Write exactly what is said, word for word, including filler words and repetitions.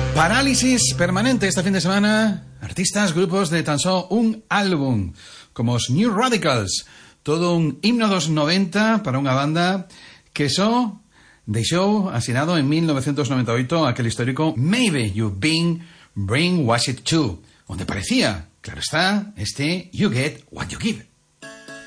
Parálisis permanente este fin de semana. Artistas, grupos de tan só un álbum, como os New Radicals. Todo un himno dos noventa para unha banda que só deixou asinado en mil novecientos noventa e oito aquel histórico Maybe You've Been Brainwashed Too, onde parecía, claro está, este You Get What You Give.